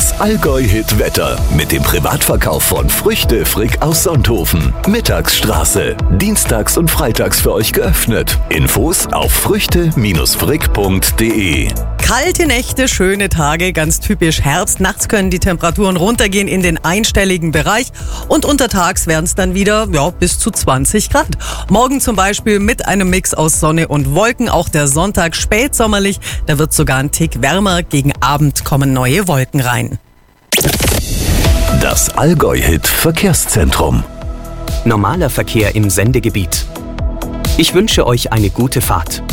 Das Allgäu-Hit-Wetter mit dem Privatverkauf von Früchte Frick aus Sonthofen. Mittagsstraße. Dienstags und freitags für euch geöffnet. Infos auf früchte-frick.de. Kalte Nächte, schöne Tage, ganz typisch Herbst. Nachts können die Temperaturen runtergehen in den einstelligen Bereich und untertags werden es dann wieder bis zu 20 Grad. Morgen zum Beispiel mit einem Mix aus Sonne und Wolken. Auch der Sonntag spätsommerlich, da wird sogar ein Tick wärmer. Gegen Abend kommen neue Wolken rein. Das Allgäu-Hit-Verkehrszentrum. Normaler Verkehr im Sendegebiet. Ich wünsche euch eine gute Fahrt.